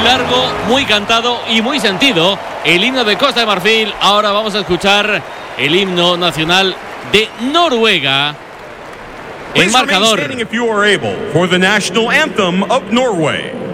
largo, muy cantado y muy sentido. El himno de Costa de Marfil. Ahora vamos a escuchar el himno nacional de Noruega. El marcador. If you are able, for the national anthem of Norway.